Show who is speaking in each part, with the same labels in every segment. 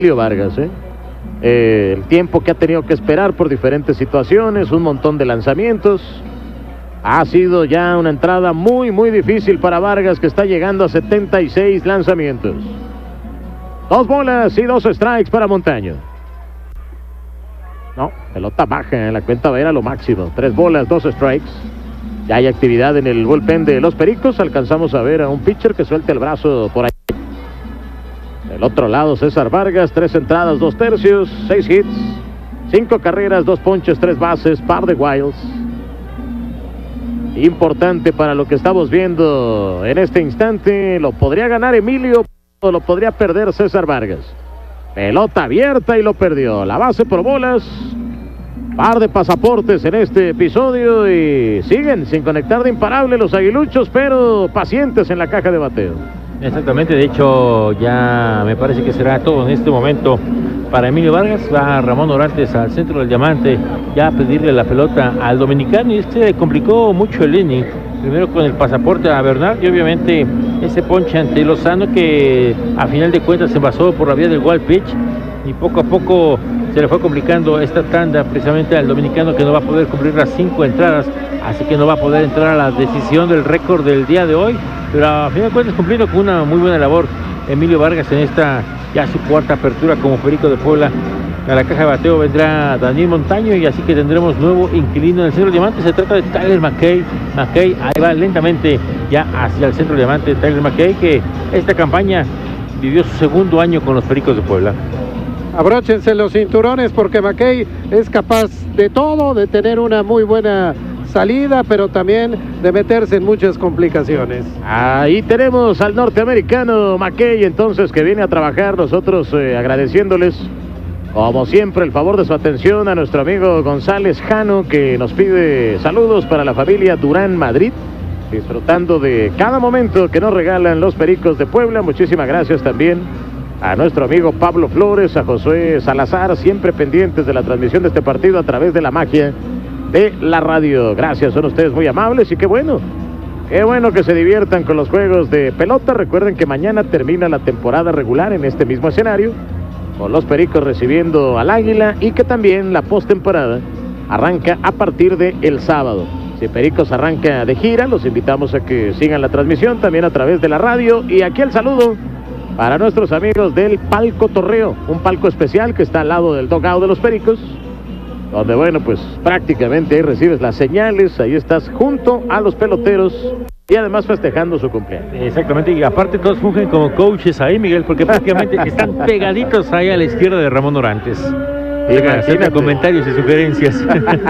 Speaker 1: Emilio Vargas, el tiempo que ha tenido que esperar por diferentes situaciones, un montón de lanzamientos. Ha sido ya una entrada muy difícil para Vargas, que está llegando a 76 lanzamientos. 2 bolas y 2 strikes para Montaño. No, pelota baja, en la cuenta va a ir a lo máximo. 3 bolas, 2 strikes. Ya hay actividad en el bullpen de los Pericos. Alcanzamos a ver a un pitcher que suelta el brazo por ahí. Del otro lado, César Vargas, 3 entradas, 2 tercios, 6 hits, 5 carreras, 2 ponches, 3 bases, par de wilds. Importante para lo que estamos viendo en este instante. Lo podría ganar Emilio, o lo podría perder César Vargas. Pelota abierta y lo perdió. La base por bolas. Par de pasaportes en este episodio y siguen sin conectar de imparable los aguiluchos, pero pacientes en la caja de bateo.
Speaker 2: Exactamente, de hecho ya me parece que será todo en este momento para Emilio Vargas. Va Ramón Orantes al centro del diamante ya a pedirle la pelota al dominicano, y le complicó mucho el inning. Primero con el pasaporte a Bernard y obviamente ese ponche ante Lozano, que a final de cuentas se basó por la vía del wild pitch, y poco a poco se le fue complicando esta tanda precisamente al dominicano, que no va a poder cumplir las 5 entradas, así que no va a poder entrar a la decisión del récord del día de hoy, pero a fin de cuentas cumpliendo con una muy buena labor Emilio Vargas en esta ya su 4ª apertura como Perico de Puebla. A la caja de bateo vendrá Daniel Montaño, y así que tendremos nuevo inquilino en el centro del diamante. Se trata de Tyler McKay. McKay ahí va lentamente ya hacia el centro del diamante. Tyler McKay, que esta campaña vivió su 2º año con los Pericos de Puebla.
Speaker 3: Abróchense los cinturones, porque McKay es capaz de todo, de tener una muy buena salida, pero también de meterse en muchas complicaciones.
Speaker 1: Ahí tenemos al norteamericano McKay, entonces, que viene a trabajar. Nosotros agradeciéndoles, como siempre, el favor de su atención a nuestro amigo González Jano, que nos pide saludos para la familia Durán Madrid, disfrutando de cada momento que nos regalan los Pericos de Puebla. Muchísimas gracias también a nuestro amigo Pablo Flores, a Josué Salazar, siempre pendientes de la transmisión de este partido a través de la magia de la radio. Gracias, son ustedes muy amables, y qué bueno que se diviertan con los juegos de pelota. Recuerden que mañana termina la temporada regular en este mismo escenario, con los Pericos recibiendo al Águila, y que también la postemporada arranca a partir del sábado. Si Pericos arranca de gira, los invitamos a que sigan la transmisión también a través de la radio. Y aquí el saludo para nuestros amigos del Palco Torreo, un palco especial que está al lado del dugout de los Pericos, donde, bueno, pues prácticamente ahí recibes las señales, ahí estás junto a los peloteros y además festejando su cumpleaños.
Speaker 2: Exactamente, y aparte todos fungen como coaches ahí, Miguel, porque prácticamente están pegaditos ahí a la izquierda de Ramón Orantes. Imagínate, comentarios y sugerencias.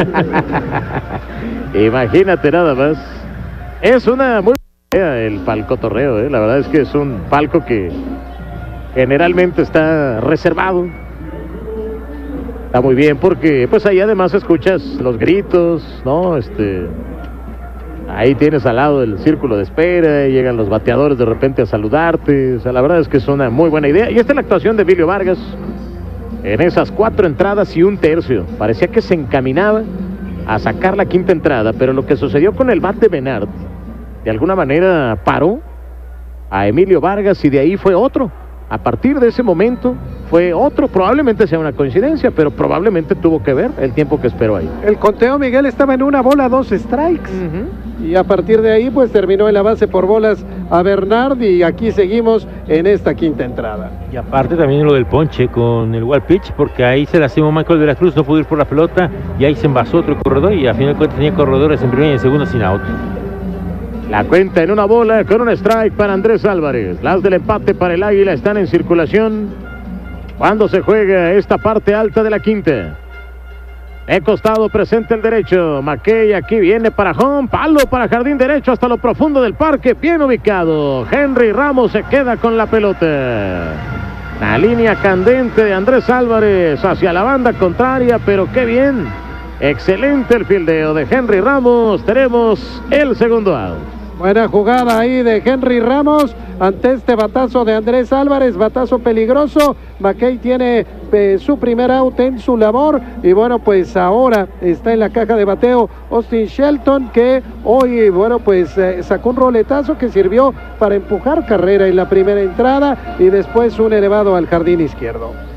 Speaker 1: Imagínate nada más. Es una muy buena idea el Palco Torreo, La verdad es que es un palco que generalmente está reservado. Está muy bien, porque pues ahí además escuchas los gritos, ¿no? Ahí tienes al lado el círculo de espera, y llegan los bateadores de repente a saludarte. O sea, la verdad es que es una muy buena idea. Y esta es la actuación de Emilio Vargas en esas 4 entradas y 1 tercio. Parecía que se encaminaba a sacar la 5ª entrada, pero lo que sucedió con el bat de Bernard, de alguna manera paró a Emilio Vargas, y de ahí fue otro. A partir de ese momento fue otro. Probablemente sea una coincidencia, pero probablemente tuvo que ver el tiempo que esperó ahí.
Speaker 3: El conteo, Miguel, estaba en 1 bola, 2 strikes. Y a partir de ahí pues terminó en la base por bolas a Bernard, y aquí seguimos en esta 5ª entrada.
Speaker 2: Y aparte también lo del ponche con el wild pitch, porque ahí se lastimó Michael de la Cruz, no pudo ir por la pelota, y ahí se envasó otro corredor, y al final de cuentas tenía corredores en primera y en segunda sin out.
Speaker 1: La cuenta en 1 bola con un strike para Andrés Álvarez. Las del empate para el Águila están en circulación cuando se juega esta parte alta de la 5ª. De costado presente el derecho. McKay aquí viene para home. Palo para jardín derecho hasta lo profundo del parque. Bien ubicado. Henry Ramos se queda con la pelota. La línea candente de Andrés Álvarez hacia la banda contraria, pero qué bien. Excelente el fildeo de Henry Ramos. Tenemos el segundo out.
Speaker 3: Buena jugada ahí de Henry Ramos ante este batazo de Andrés Álvarez, batazo peligroso. McKay tiene su primer out en su labor, y bueno, pues ahora está en la caja de bateo Austin Shelton, que hoy, bueno, pues sacó un roletazo que sirvió para empujar carrera en la primera entrada, y después un elevado al jardín izquierdo.